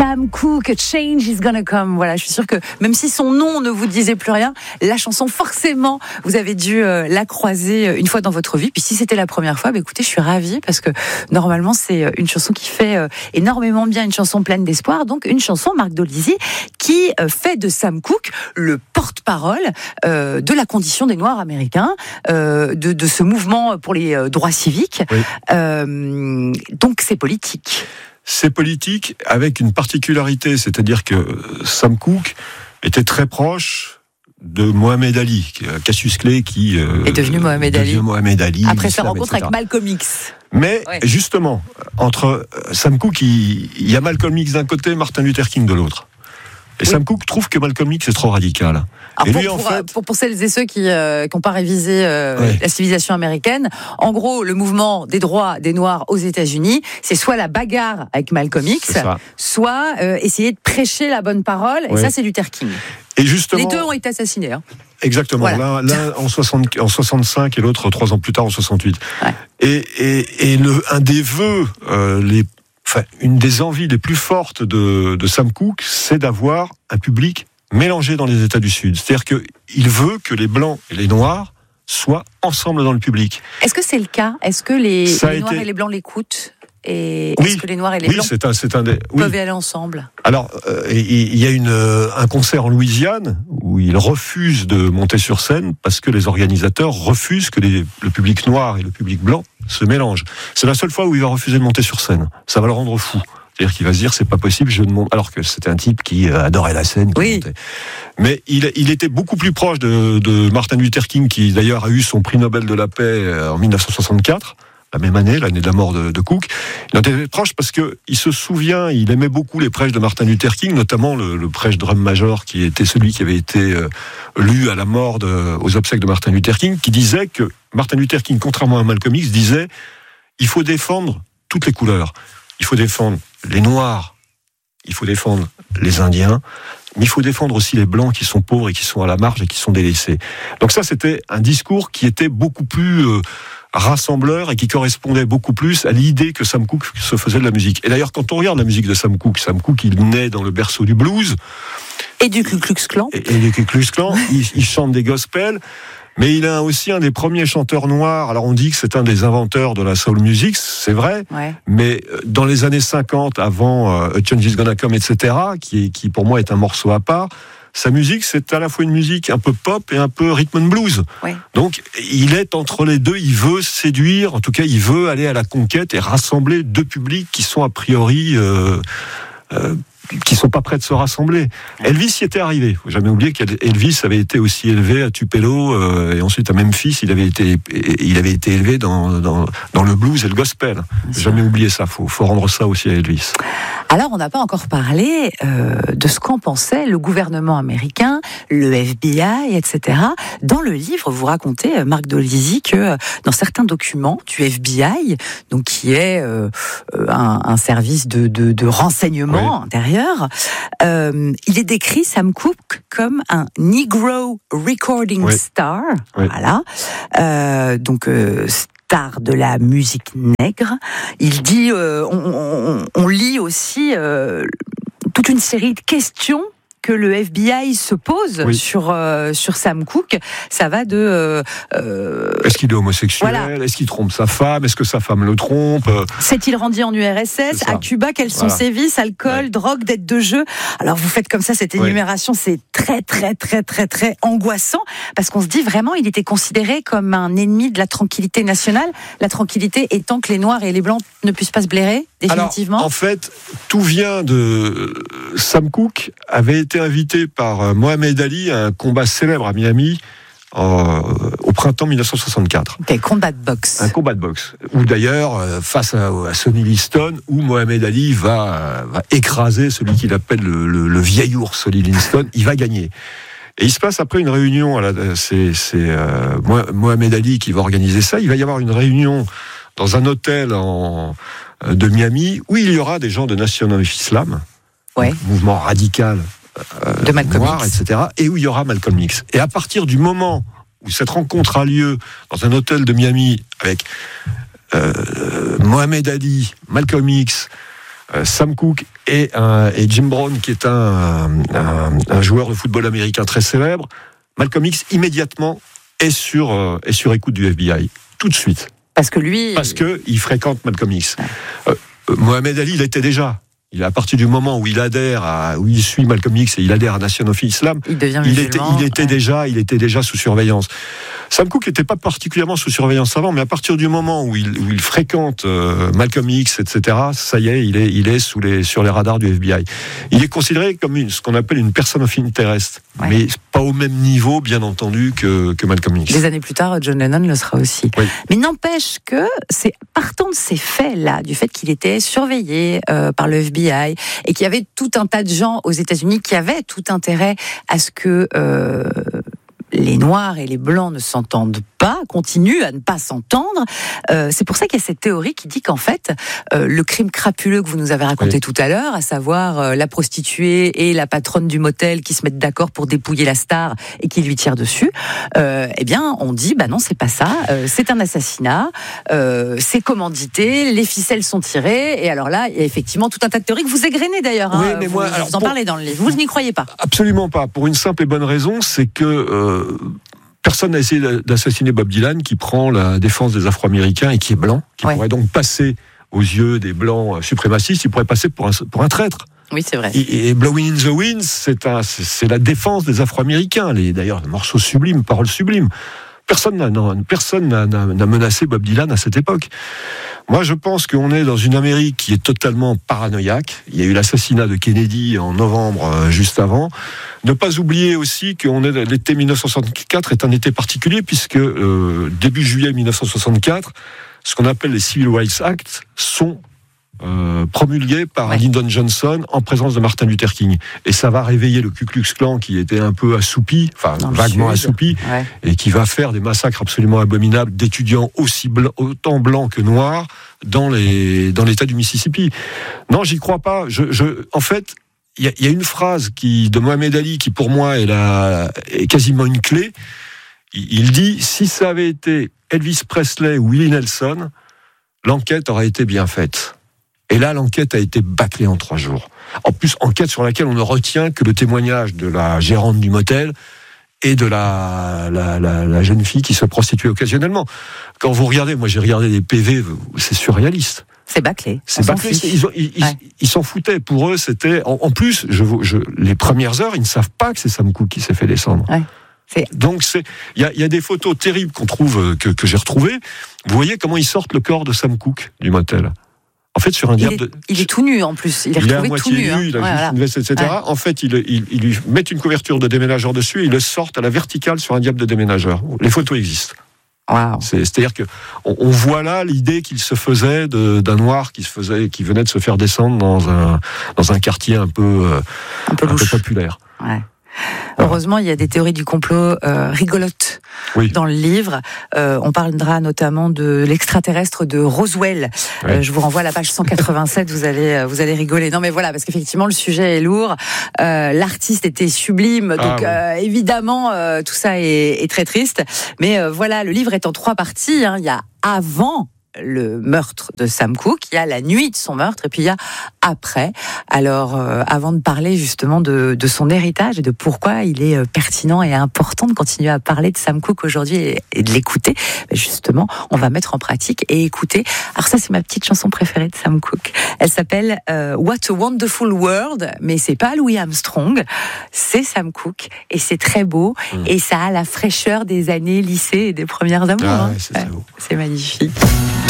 Sam Cooke, Change is Gonna Come. Voilà, je suis sûre que même si son nom ne vous disait plus rien, la chanson, forcément, vous avez dû la croiser une fois dans votre vie. Puis si c'était la première fois, écoutez, je suis ravie parce que normalement, c'est une chanson qui fait énormément bien, une chanson pleine d'espoir. Donc, une chanson, Marc Dolizzi, qui fait de Sam Cooke le porte-parole de la condition des Noirs américains, de ce mouvement pour les droits civiques. Oui. Donc, c'est politique. C'est politique avec une particularité, c'est-à-dire que Sam Cooke était très proche de Mohamed Ali, Cassius Clay qui est devenu Mohamed Ali après sa rencontre etc. avec Malcolm X. Mais justement, entre Sam Cooke, il y a Malcolm X d'un côté, Martin Luther King de l'autre. Et Sam Cooke trouve que Malcolm X est trop radical. Alors et lui, pour celles et ceux qui n'ont pas révisé la civilisation américaine, en gros, le mouvement des droits des Noirs aux États-Unis, c'est soit la bagarre avec Malcolm X, soit essayer de prêcher la bonne parole. Et ça, c'est Luther King. Et justement, les deux ont été assassinés. Exactement. Voilà. L'un en 65 et l'autre 3 ans plus tard en 68. Ouais. Et un des vœux, une des envies les plus fortes de Sam Cooke, c'est d'avoir un public mélangé dans les États du Sud. C'est-à-dire qu'il veut que les Blancs et les Noirs soient ensemble dans le public. Est-ce que c'est le cas ? Est-ce que les Noirs et les Blancs l'écoutent ? Et est-ce que les Noirs et les Blancs peuvent y aller ensemble ? Alors, il y a un concert en Louisiane où ils refusent de monter sur scène parce que les organisateurs refusent que le public noir et le public blanc se mélangent. C'est la seule fois où il va refuser de monter sur scène. Ça va le rendre fou. C'est-à-dire qu'il va se dire, c'est pas possible, je ne monte. Alors que c'était un type qui adorait la scène. Mais il était beaucoup plus proche de Martin Luther King, qui d'ailleurs a eu son prix Nobel de la paix en 1964. La même année, l'année de la mort de Cooke. Il était proche parce que il se souvient, il aimait beaucoup les prêches de Martin Luther King, notamment le prêche Drum Major, qui était celui qui avait été lu à la mort aux obsèques de Martin Luther King, qui disait que Martin Luther King, contrairement à Malcolm X, disait il faut défendre toutes les couleurs. Il faut défendre les Noirs, il faut défendre les Indiens, mais il faut défendre aussi les Blancs qui sont pauvres et qui sont à la marge et qui sont délaissés. Donc ça, c'était un discours qui était beaucoup plus rassembleur et qui correspondait beaucoup plus à l'idée que Sam Cooke se faisait de la musique. Et d'ailleurs, quand on regarde la musique de Sam Cooke, il naît dans le berceau du blues. Et du Ku Klux Klan. Et du Ku Klux Klan. il chante des gospels. Mais il est aussi un des premiers chanteurs noirs. Alors on dit que c'est un des inventeurs de la soul music, c'est vrai. Ouais. Mais dans les années 50, avant A Change is Gonna Come, etc., qui pour moi est un morceau à part, sa musique, c'est à la fois une musique un peu pop et un peu rhythm and blues. Ouais. Donc il est entre les deux, il veut séduire, en tout cas il veut aller à la conquête et rassembler deux publics qui sont a priori... qui sont pas prêts de se rassembler. Elvis y était arrivé. Faut jamais oublier qu'Elvis avait été aussi élevé à Tupelo et ensuite à Memphis. Il avait été élevé dans le blues et le gospel. Faut jamais oublier ça. Faut rendre ça aussi à Elvis. Alors, on n'a pas encore parlé de ce qu'en pensait le gouvernement américain, le FBI, etc. Dans le livre, vous racontez, Marc Dolizzi, que dans certains documents du FBI, donc qui est un service de renseignement intérieur, il est décrit, Sam Cooke, comme un Negro recording star. Oui. Voilà. Donc, star de la musique nègre. Il dit, on lit aussi toute une série de questions que le FBI se pose sur Sam Cooke. Ça va de... Est-ce qu'il est homosexuel ? Est-ce qu'il trompe sa femme ? Est-ce que sa femme le trompe ? S'est-il rendu en URSS ? À Cuba, quels sont ses vices ? Alcool, drogue, dette de jeu ? Alors vous faites comme ça cette énumération, c'est très très très très très angoissant, parce qu'on se dit vraiment, il était considéré comme un ennemi de la tranquillité nationale, la tranquillité étant que les Noirs et les Blancs ne puissent pas se blairer, définitivement. Alors, en fait, tout vient de... Sam Cooke avait été invité par Mohamed Ali à un combat célèbre à Miami au printemps 1964. Combat de boxe. Un combat de boxe. Où d'ailleurs, face à Sonny Liston, où Mohamed Ali va écraser celui qu'il appelle le vieil ours Sonny Liston, il va gagner. Et il se passe après une réunion, c'est Mohamed Ali qui va organiser ça, il va y avoir une réunion dans un hôtel de Miami où il y aura des gens de National Islam, mouvement radical, de Malcolm noir, X. etc., et où il y aura Malcolm X. Et à partir du moment où cette rencontre a lieu dans un hôtel de Miami avec Mohamed Ali, Malcolm X, Sam Cooke et Jim Brown, qui est un joueur de football américain très célèbre, Malcolm X immédiatement est sur écoute du FBI, tout de suite. Parce qu'il fréquente Malcolm X. Mohamed Ali, il à partir du moment où il suit Malcolm X et il adhère à Nation of Islam, il était déjà sous surveillance. Sam Cooke n'était pas particulièrement sous surveillance avant, mais à partir du moment où il fréquente Malcolm X, etc., ça y est, il est sur les radars du FBI. Il est considéré comme ce qu'on appelle une person of interest, mais pas au même niveau, bien entendu, que Malcolm X. Des années plus tard, John Lennon le sera aussi. Oui. Mais n'empêche que c'est partant de ces faits-là, du fait qu'il était surveillé par le FBI et qu'il y avait tout un tas de gens aux États-Unis qui avaient tout intérêt à ce que les Noirs et les Blancs ne s'entendent pas, continuent à ne pas s'entendre. C'est pour ça qu'il y a cette théorie qui dit qu'en fait, le crime crapuleux que vous nous avez raconté tout à l'heure, à savoir la prostituée et la patronne du motel qui se mettent d'accord pour dépouiller la star et qui lui tirent dessus, eh bien, on dit, non, c'est pas ça, c'est un assassinat, c'est commandité, les ficelles sont tirées, et alors là, il y a effectivement tout un tas de théories que vous égrenez d'ailleurs. Oui, mais vous en parlez dans le livre. Vous n'y croyez pas? Absolument pas. Pour une simple et bonne raison, c'est que personne n'a essayé d'assassiner Bob Dylan, qui prend la défense des Afro-Américains et qui est blanc, qui pourrait donc passer aux yeux des blancs suprémacistes, il pourrait passer pour un traître. Oui, c'est vrai. Et Blowing in the Wind, c'est la défense des Afro-Américains. D'ailleurs, des morceaux sublimes, paroles sublimes. Personne n'a menacé Bob Dylan à cette époque. Moi, je pense qu'on est dans une Amérique qui est totalement paranoïaque. Il y a eu l'assassinat de Kennedy en novembre, juste avant. Ne pas oublier aussi qu'on est l'été 1964 est un été particulier, puisque début juillet 1964, ce qu'on appelle les Civil Rights Act sont promulgués par Lyndon Johnson en présence de Martin Luther King. Et ça va réveiller le Ku Klux Klan, qui était un peu assoupi, vaguement assoupi, et qui va faire des massacres absolument abominables d'étudiants autant blancs que noirs dans l'État du Mississippi. Non, j'y crois pas. En fait, il y a une phrase de Mohamed Ali qui, pour moi, est quasiment une clé. Il dit, si ça avait été Elvis Presley ou Willie Nelson, l'enquête aurait été bien faite. Et là, l'enquête a été bâclée en 3 jours. En plus, enquête sur laquelle on ne retient que le témoignage de la gérante du motel et de la jeune fille qui se prostituait occasionnellement. Quand vous regardez, moi j'ai regardé des PV, c'est surréaliste. C'est bâclé. C'est bâclé. Ils s'en foutaient. Pour eux, c'était... En plus, les premières heures, ils ne savent pas que c'est Sam Cooke qui s'est fait descendre. Ouais. Donc il y a des photos terribles qu'on trouve, que j'ai retrouvées. Vous voyez comment ils sortent le corps de Sam Cooke du motel. En fait, sur un diable il est tout nu en plus. Il est à moitié nu. Il a juste une veste, etc. Ouais. En fait, ils lui mettent une couverture de déménageur dessus et ils le sortent à la verticale sur un diable de déménageur. Les photos existent. Wow. C'est-à-dire que on voit là l'idée qu'il se faisait d'un noir qui venait de se faire descendre dans un quartier un peu populaire. Ouais. Heureusement, il y a des théories du complot rigolotes dans le livre. On parlera notamment de l'extraterrestre de Roswell. Je vous renvoie à la page 187, vous allez rigoler. Non mais voilà, parce qu'effectivement, le sujet est lourd. L'artiste était sublime, donc évidemment, tout ça est très triste. Mais voilà, le livre est en 3 parties. Il y a avant le meurtre de Sam Cooke, il y a la nuit de son meurtre, et puis il y a après. Alors, avant de parler justement de son héritage et de pourquoi il est pertinent et important de continuer à parler de Sam Cooke aujourd'hui et de l'écouter, justement, on va mettre en pratique et écouter. Alors ça, c'est ma petite chanson préférée de Sam Cooke. Elle s'appelle What a Wonderful World, mais c'est pas Louis Armstrong, c'est Sam Cooke, et c'est très beau, et ça a la fraîcheur des années lycée et des premières amours. C'est magnifique.